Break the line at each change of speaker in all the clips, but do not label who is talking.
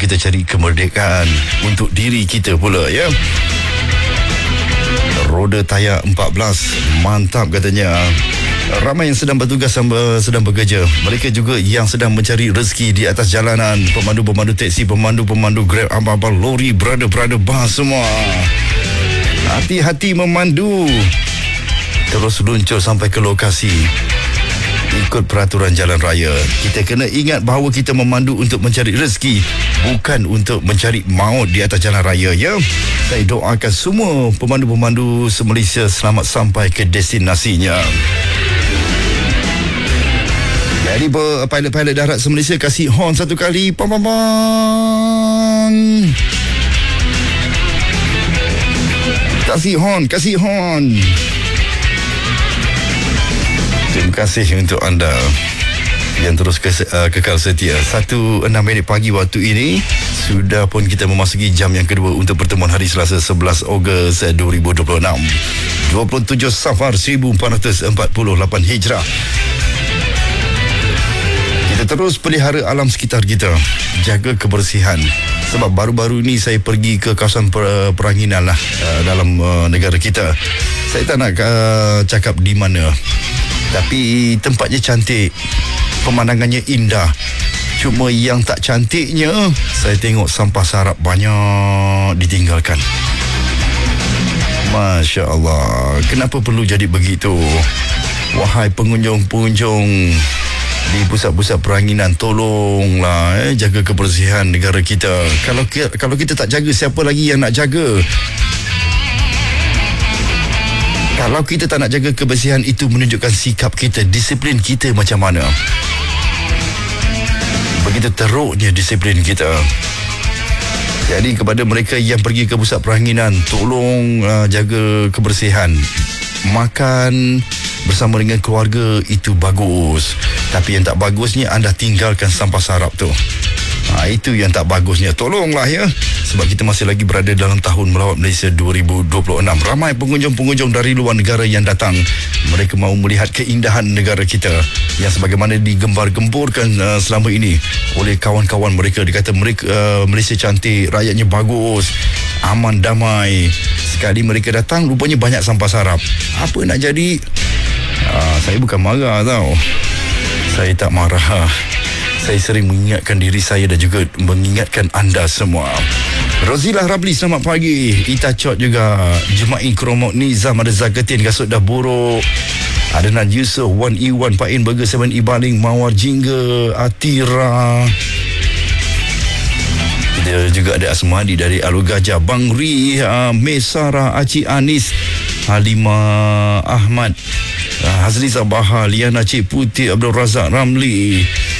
kita cari kemerdekaan untuk diri kita pula, ya. Roda tayar 14, mantap katanya. Ramai yang sedang bertugas, sedang bekerja. Mereka juga yang sedang mencari rezeki di atas jalanan. Pemandu-pemandu teksi, pemandu-pemandu Grab, abang-abang lori, brother-brother bas semua. Hati-hati memandu. Terus luncur sampai ke lokasi. Ikut peraturan jalan raya. Kita kena ingat bahawa kita memandu untuk mencari rezeki, bukan untuk mencari maut di atas jalan raya, ya. Saya doakan semua pemandu-pemandu se-Malaysia selamat sampai ke destinasinya. Jadi pilot-pilot darat se-Malaysia kasih horn satu kali. Pam pam pam. Kasih horn. Terima kasih untuk anda yang terus kekal setia. 1:06 pagi waktu ini. Sudah pun kita memasuki jam yang kedua untuk pertemuan hari Selasa 11 Ogos 2026. 27 Safar 1448 Hijrah. Kita terus pelihara alam sekitar kita. Jaga kebersihan. Sebab baru-baru ini saya pergi ke kawasan peranginan lah dalam negara kita. Saya tak nak cakap di mana, tapi tempatnya cantik, pemandangannya indah. Cuma yang tak cantiknya, saya tengok sampah sarap banyak ditinggalkan. Masya Allah, kenapa perlu jadi begitu? Wahai pengunjung-pengunjung di pusat-pusat peranginan, tolonglah jaga kebersihan negara kita. Kalau kita tak jaga, siapa lagi yang nak jaga? Kalau kita tak nak jaga kebersihan, itu menunjukkan sikap kita, disiplin kita macam mana. Begitu teruknya disiplin kita. Jadi kepada mereka yang pergi ke pusat peranginan, tolong jaga kebersihan. Makan bersama dengan keluarga itu bagus, tapi yang tak bagusnya anda tinggalkan sampah sarap tu. Itu yang tak bagusnya. Tolonglah, ya. Sebab kita masih lagi berada dalam tahun melawat Malaysia 2026. Ramai pengunjung-pengunjung dari luar negara yang datang. Mereka mahu melihat keindahan negara kita yang sebagaimana digembar-gemburkan selama ini oleh kawan-kawan mereka. Dikata mereka Malaysia cantik, rakyatnya bagus, aman, damai. Sekali mereka datang, rupanya banyak sampah sarap. Apa nak jadi? Saya bukan marah tau. Saya tak marah. Saya sering mengingatkan diri saya dan juga mengingatkan anda semua. Rozilah Rabli, selamat pagi. Ita Chot juga. Jema'i Kromok Nizam ada Zakatin, Gasut dah buruk. Adnan Yusof, 1E1 Pain Burger 7E Baling, Mawar Jingga, Atira. Kita juga ada Asmadi dari Alur Gajah, Bang Ri, Mesara, Aci Anis, Halimah Ahmad, Hazli Sabaha, Liana Cik Putih, Abdul Razak Ramli.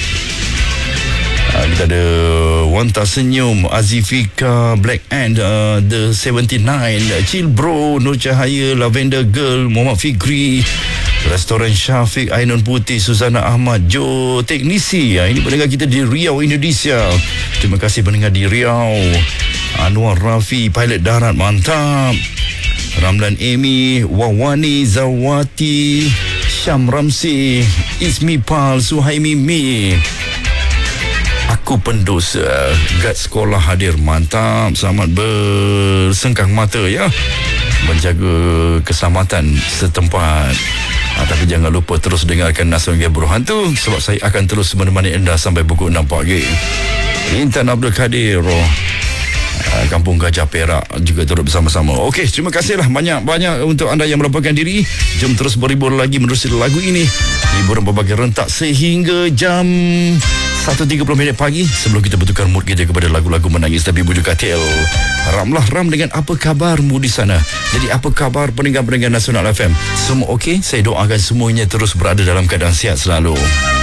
Kita ada Wanta Senyum, Azifika, Black Ant, The 79, Chill Bro, Nur Cahaya, Lavender Girl, Muhammad Fikri, Restoran Syafiq, Ainun Putih, Suzana Ahmad, Jo Teknisi. Ini pendengar kita di Riau, Indonesia. Terima kasih pendengar di Riau. Anwar Rafi, pilot darat, mantap. Ramlan Amy, Wawani Zawati, Syam Ramsi, Ismi Pal, Suhaimi Mi. Aku pendosa. Guard sekolah hadir, mantap. Selamat bersengkang mata, ya. Menjaga keselamatan setempat. Tapi jangan lupa terus dengarkan Nasional Buruh Hantu, sebab saya akan terus menemani anda sampai pukul 6 pagi. Intan Abdul Kadir, Kampung Gajah Perak juga turut bersama-sama. Okey, terima kasihlah banyak-banyak untuk anda yang melaporkan diri. Jom terus berhibur lagi menerusi lagu ini. Hiburan berbagai rentak sehingga jam 1.30 pagi, sebelum kita bertukar mood kita kepada lagu-lagu menangis tapi bujuk katil. Ramlah Ram dengan apa kabarmu di sana. Jadi apa kabar pendengar-pendengar Nasional FM? Semua okey? Saya doakan semuanya terus berada dalam keadaan sihat selalu.